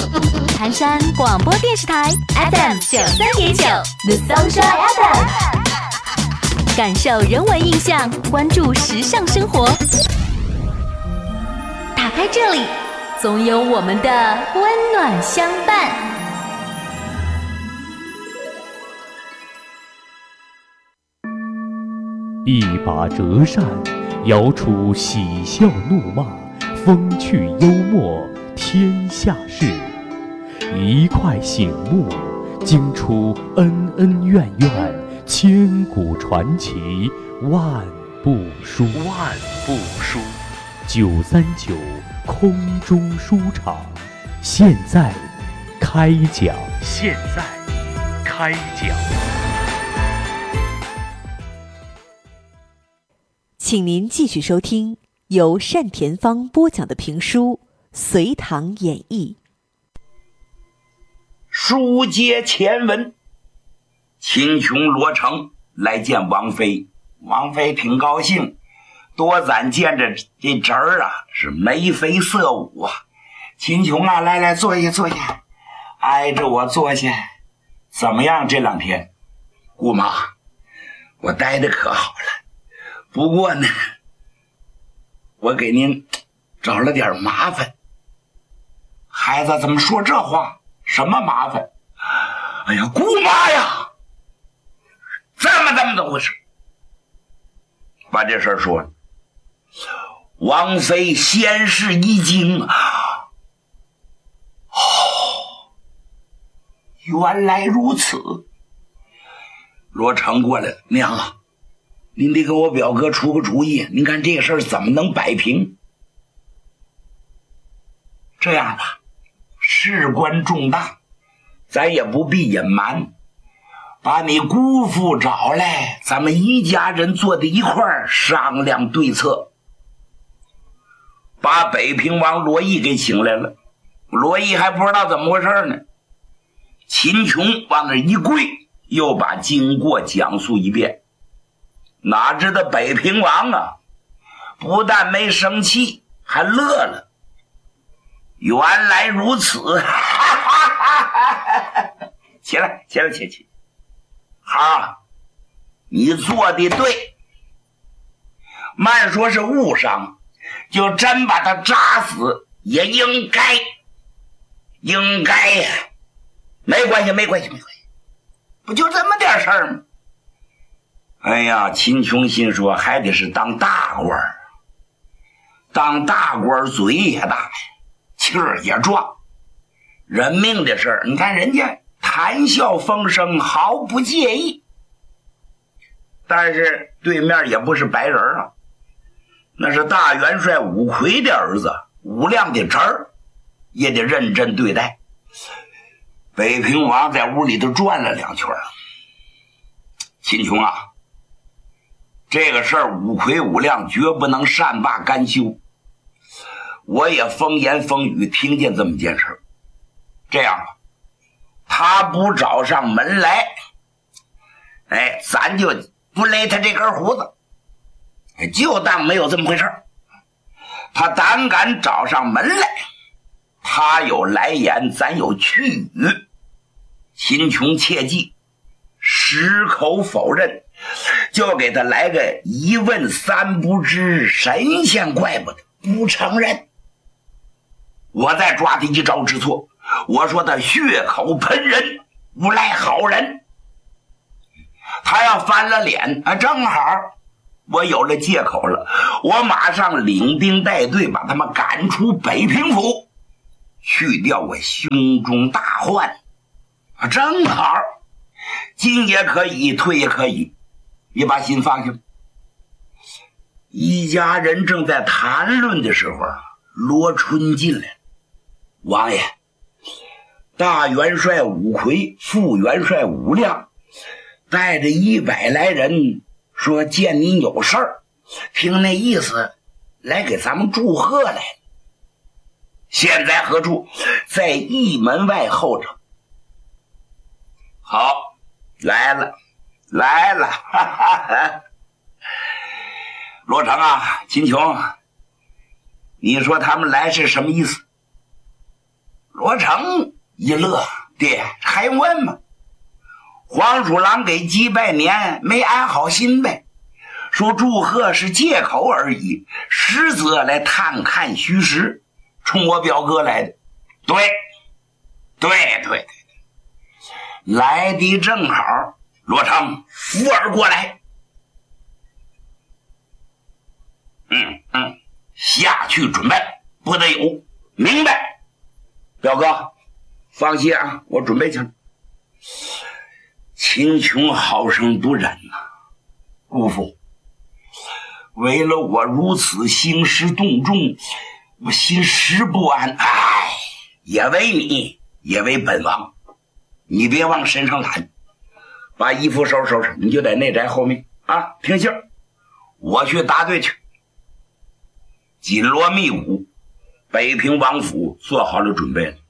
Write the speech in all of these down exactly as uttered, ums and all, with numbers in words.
盘山广播电视台 F M 九三点九 The Sunshine F M， 感受人文印象，关注时尚生活。打开这里，总有我们的温暖相伴。 一把折扇，摇出喜笑怒骂，风趣幽默，天下事。一块醒目，惊出恩恩怨怨，千古传奇，万部书。万部书。九三九空中书场，现在开讲。现在开讲。 请您继续收听由单田芳播讲的评书《隋唐演义》。 书接前文，秦琼、罗成来见王妃，王妃挺高兴，多咱见着这侄儿啊是眉飞色舞啊。秦琼啊，来来坐下坐下，挨着我坐下。怎么样这两天？姑妈，我待的可好了，不过呢，我给您找了点麻烦。孩子怎么说这话？什么麻烦？哎呀，姑妈呀，这么这么的回事。把这事儿说了。王妃先是一惊啊，哦，原来如此。罗成过来了，娘啊，您得给我表哥出个主意，您看这个事儿怎么能摆平？这样吧，事关重大，咱也不必隐瞒，把你姑父找来，咱们一家人坐在一块儿商量对策。把北平王罗毅给请来了，罗毅还不知道怎么回事呢。秦琼往那一跪，又把经过讲述一遍。哪知道北平王啊，不但没生气，还乐了。原来如此，起来起来起来，好，你做的对。慢说是误伤，就真把他扎死也应该，应该呀，没关系没关系没关系，不就这么点事儿吗？哎呀，秦琼心说还得是当大官，当大官嘴也大呀，气儿也壮，人命的事儿，你看人家谈笑风生，毫不介意。但是对面也不是白人啊，那是大元帅武魁的儿子，武亮的侄儿，也得认真对待。北平王在屋里头转了两圈，秦琼啊，这个事儿武魁武亮绝不能善罢甘休。我也风言风语听见这么件事，这样吧，他不找上门来，哎，咱就不勒他这根胡子，就当没有这么回事。他胆敢找上门来，他有来言，咱有去语。秦琼切记，矢口否认，就给他来个一问三不知，神仙怪不得，不承认。我再抓他一招之错，我说他血口喷人，无赖好人。他要翻了脸啊，正好我有了借口了，我马上领兵带队把他们赶出北平府，去掉我胸中大患啊，正好进也可以，退也可以，你把心放下。一家人正在谈论的时候，罗春进来，王爷，大元帅武魁、副元帅武亮带着一百来人，说见您有事儿，听那意思来给咱们祝贺来了。现在何处？在驿门外候着。好，来了来了，哈哈哈。罗成啊，秦琼，你说他们来是什么意思？ 罗成一乐，爹还问吗？黄鼠狼给鸡拜年，没安好心呗，说祝贺是借口而已，实则来探看虚实，冲我表哥来的。对对对对，来的正好。罗成，扶儿过来。嗯嗯，下去准备，不得有，明白？表哥，放心啊，我准备去了。秦琼好生不忍呐、啊，姑父，为了我如此兴师动众，我心实不安。哎，也为你，也为本王，你别往身上揽。把衣服收拾收拾，你就在内宅后面啊，听信儿，我去答对去。紧锣密鼓，北平王府做好了准备了。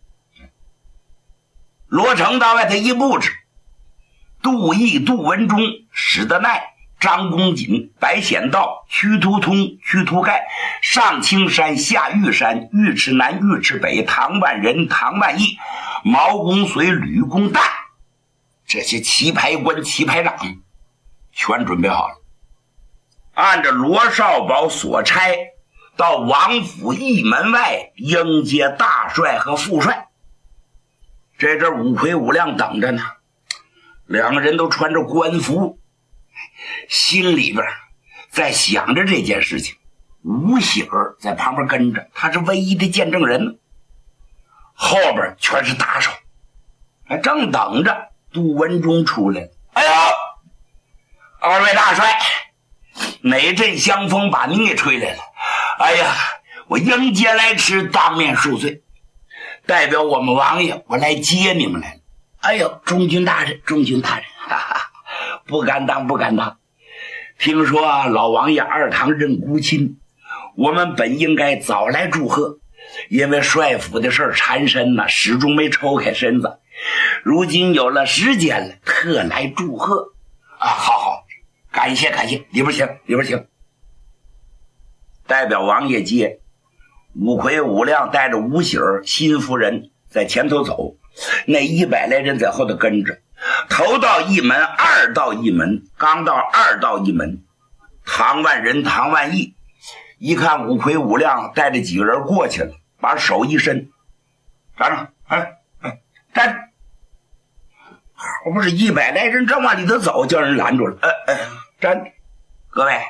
罗成到外头一布置，杜毅、杜文忠、史德奈、张公瑾、白显道、屈突通、屈突盖、上青山、下玉山、尉迟南、尉迟北、唐万人、唐万义、毛公随、吕公旦，这些棋牌官、棋牌长全准备好了，按照罗少保所差，到王府驿门外迎接大帅和副帅。这阵五魁五亮等着呢，两个人都穿着官服，心里边在想着这件事情。吴喜儿在旁边跟着，他是唯一的见证人，后边全是打手。还正等着杜文忠出来了。哎呦，二位大帅，哪阵香风把您给吹来了？哎呀，我迎接来迟，当面恕罪，代表我们王爷，我来接你们来了。哎呦，中军大人，中军大人，哈哈，不敢当，不敢当。听说、啊、老王爷二堂认孤亲，我们本应该早来祝贺，因为帅府的事缠身呢，始终没抽开身子。如今有了时间了，特来祝贺啊！好好，感谢感谢，里边请，里边请。代表王爷接，五魁五亮带着吴喜儿新夫人在前头走，那一百来人在后头跟着。头到一门，二到一门，刚到二到一门，唐万人、唐万义一看五魁五亮带着几个人过去了，把手一伸，站着，哎哎，站着。我不是一百来人正往里头走，叫人拦住了。哎哎，站着，各位，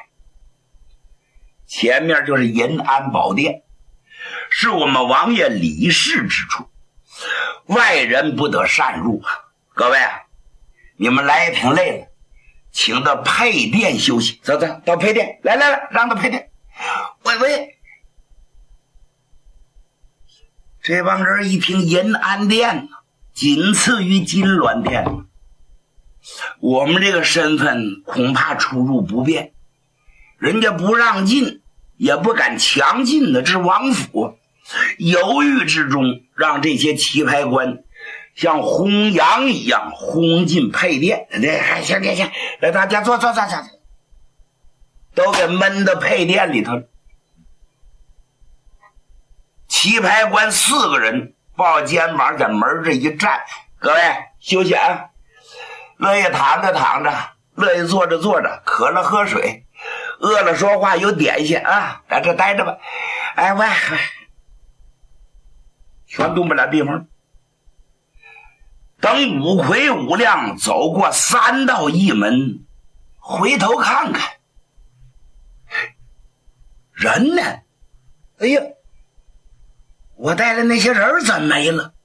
前面就是银安宝殿，是我们王爷理事之处，外人不得擅入啊。各位啊，你们来也挺累了，请到配殿休息。走走，到配殿，来来来，让他配殿。喂喂，这帮人一听银安殿，仅次于金銮殿，我们这个身份恐怕出入不便，人家不让进，也不敢强进的，这是王府。犹豫之中，让这些棋牌官像轰羊一样轰进配殿。哎，行行行，来大家坐坐坐坐，都给闷到配殿里头了。棋牌官四个人抱肩膀在门这一站，各位休息啊，乐意躺着躺着，乐意坐着坐着，渴了喝水，饿了说话，有点心啊，在这待着吧。哎喂，全动不了地方。等五魁五亮走过三道驿门，回头看看，人呢？哎呀，我带的那些人怎么没了？